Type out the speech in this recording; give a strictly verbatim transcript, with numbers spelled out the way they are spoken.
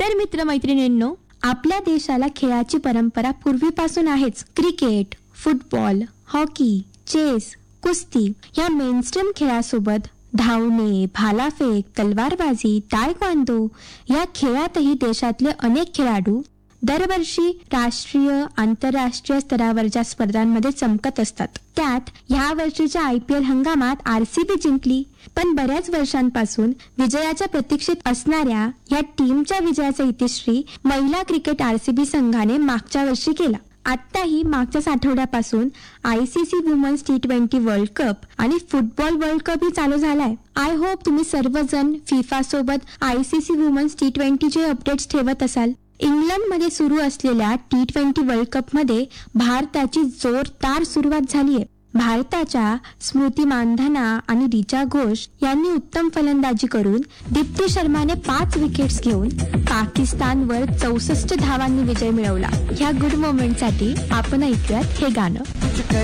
तर मित्र मैत्रिणींनो, आपल्या देशाला खेळाची परंपरा पूर्वीपासून आहेच. क्रिकेट, फुटबॉल, हॉकी, चेस, कुस्ती या मेनस्ट्रीम खेळासोबत धावणे, भालाफेक, तलवारबाजी, तायक्वांदो या खेळातही देशातले अनेक खेळाडू दरवर्षी राष्ट्रीय आंतरराष्ट्रीय स्तरावरच्या स्पर्धांमध्ये चमकत असतात. त्यात ह्या वर्षीच्या आय पी एल हंगामात आर सी बी जिंकली. पण बऱ्याच वर्षांपासून विजयाच्या प्रतीक्षेत असणाऱ्या या टीमच्या विजयाचा इतिश्री महिला क्रिकेट आर सी बी संघाने मागच्या वर्षी केला. आत्ताही मागच्याच आठवड्यापासून I C C women's T twenty world cup आणि फुटबॉल वर्ल्ड कप ही चालू झालाय. आय होप तुम्ही सर्वजण फिफा सोबत I C C women's T ट्वेंटीचे updates ठेवत असाल. इंग्लंडमध्ये सुरू असलेल्या टी ट्वेंटी वर्ल्ड कप मध्ये भारताची जोरदार सुरुवात झाली आहे. भारताच्या स्मृती मानधना आणि रिचा घोष यांनी उत्तम फलंदाजी करून दीप्ती शर्माने पाच विकेट्स घेऊन पाकिस्तानवर चौसष्ट धावांनी विजय मिळवला. ह्या गुड मोमेंटसाठी आपण ऐकूयात हे गाणं.